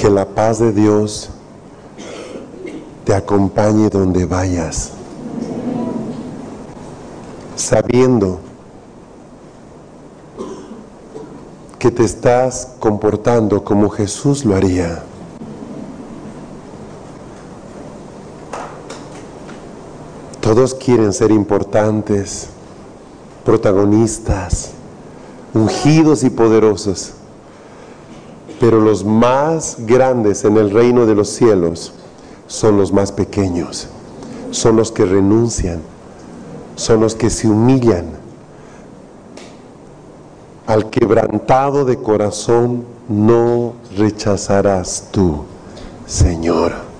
Que la paz de Dios te acompañe donde vayas, sabiendo que te estás comportando como Jesús lo haría. Todos quieren ser importantes, protagonistas, ungidos y poderosos, pero los más grandes en el reino de los cielos son los más pequeños, son los que renuncian, son los que se humillan. Al quebrantado de corazón no rechazarás tú, Señor.